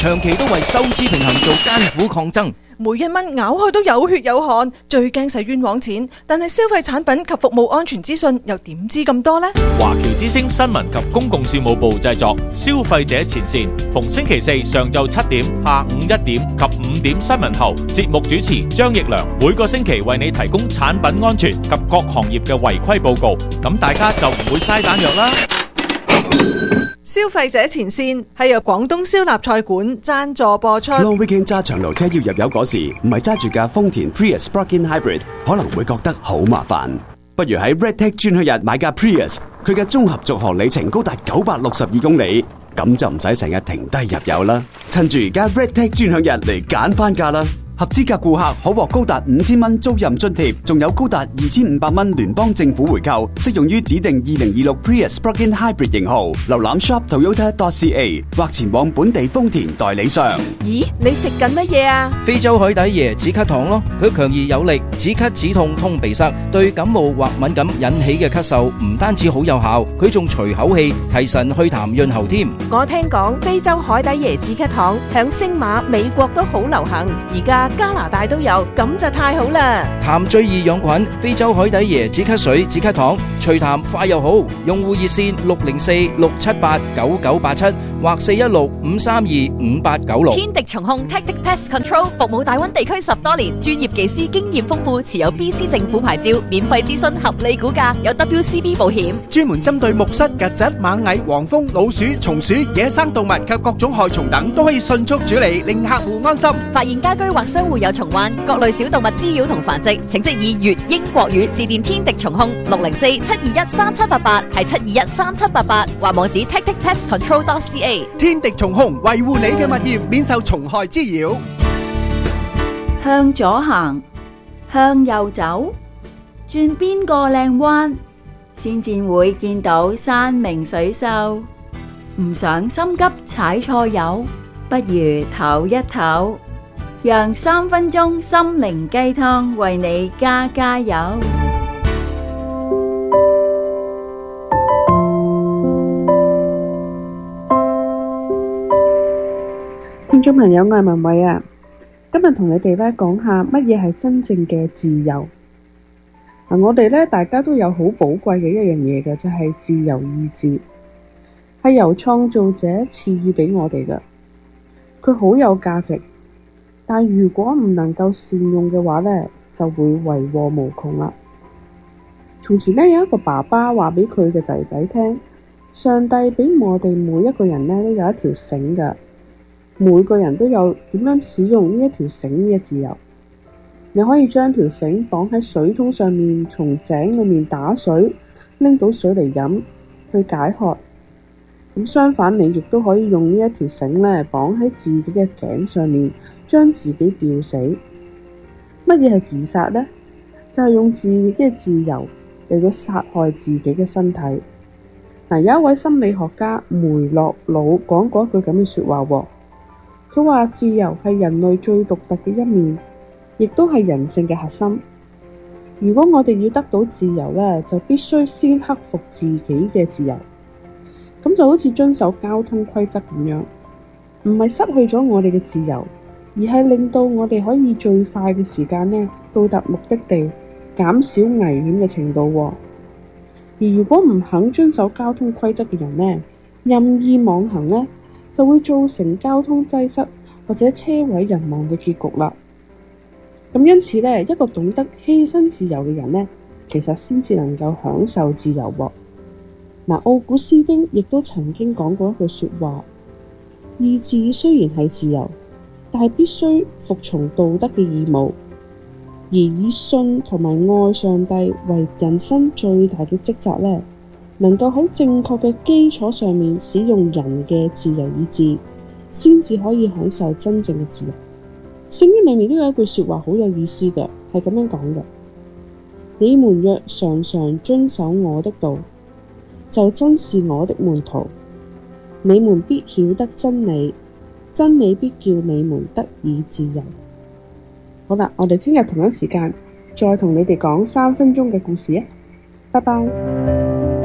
長期都為收支平衡做艱苦抗爭。 每一蚊咬開都有血有汗，最驚使冤枉錢。但係消費產品及服務安全資訊又點知咁多呢？ 華僑之聲新聞及公共事務部製作，消費者前線，逢星期四上晝7點、下午1點及5點新聞後，節目主持張奕良每個星期為你提供產品安全及各行業嘅違規報告，咁大家就唔會嘥彈藥啦。 消費者前線係由廣東燒臘菜館贊助播出。 Long Weekend 揸長途車要入油嗰時，唔係揸住架豐田 Prius Plug-in Hybrid， 可能會覺得好麻煩。不如喺 Redtech 專區日買架 Prius， 佢嘅綜合續航里程高達962公里，咁就唔使成日停低入油啦。趁住而家 Redtech 專享日嚟揀翻架啦！合資格顧客可獲高達5000蚊租賃津貼，仲有高達2500蚊聯邦政府回購，適用於指定2026 Prius Plug-in Hybrid 型號。瀏覽 shop.toyota.ca 或前往本地豐田代理商。 咦，你食緊乜嘢啊？ 非洲海底椰止咳糖咯，佢強而有力，止咳止痛通鼻塞，對感冒或敏感引起嘅咳嗽唔單止好有效，佢仲除口氣、提神去痰潤喉添。 我聽講非洲海底椰止咳糖響星馬、美國都好流行，而家加拿大都有，咁就太好啦！ 痰最易養菌，非洲海底椰止咳水、止咳糖，除痰快又好。用戶熱線604-678-9987或416-532-5896。 天敵蟲控 Tactic Pest Control 服務大灣地區10多年，專業技師經驗豐富，持有 BC 政府牌照，免費諮詢合理估價，有 WCB 保險， 專門針對木虱、曱甴、螞蟻、黃蜂、老鼠、松鼠、野生動物及各種害蟲等，都可以迅速處理，令客戶安心。 發現家居或商戶有蟲患，各類小動物滋擾同繁殖，請即以粵英國語致電天敵蟲控604-721-3788，係721-3788，或網址 tacticpestcontrol.ca。 天敵蟲控維護你嘅物業免受蟲害滋擾。 向左行，向右走，轉邊個靚彎，先至會見到山明水秀。唔想心急踩錯油，不如唞一唞，讓3分鐘心靈雞湯為你加油。 聽眾朋友，我係文慧啊，今日同你哋咧講下乜嘢係真正嘅自由。我哋咧大家都有好寶貴嘅一樣嘢嘅，就係自由意志，係由創造者賜予俾我哋嘅，佢好有價值。但如果唔能夠善用嘅話咧，就會為禍無窮啦。從前咧有一個爸爸話俾佢嘅仔仔聽，上帝俾我哋每一個人咧都有一條繩㗎。每個人都有點樣使用呢一條繩嘅自由。你可以將條繩綁喺水桶上面，從井裏面打水，拎到水嚟飲，去解渴。咁相反，你亦都可以用呢一條繩咧綁喺自己嘅頸上面，將自己吊死。乜嘢係自殺呢？就係用自己嘅自由嚟到殺害自己嘅身體。有一位心理學家梅洛魯講過一句咁嘅說話喎。佢話自由係人類最獨特嘅一面，亦都係人性嘅核心。如果我哋要得到自由咧，就必須先克服自己嘅自由。咁就好似遵守交通規則咁樣，唔係失去咗我哋嘅自由，而係令到我哋可以最快嘅時間咧到達目的地，減少危險嘅程度。而如果唔肯遵守交通規則嘅人咧，任意妄行咧，就會造成交通擠塞或者車毀人亡嘅結局啦。咁因此咧，一個懂得犧牲自由嘅人咧，其實先至能夠享受自由喎。奧古斯丁亦都曾經講過一句說話：意志雖然係自由，但係必須服從道德嘅義務，而以信同埋愛上帝為人生最大嘅職責咧，能夠喺正確嘅基礎上面使用人嘅自由意志，先至可以享受真正嘅自由。聖經裏面都有一句說話好有意思嘅，係咁樣講嘅：你們若常常遵守我的道，就真是我的門徒。你們必曉得真理，真理必叫你們得以自由。好啦，我哋聽日同一時間再同你哋講3分鐘嘅故事啊！拜拜。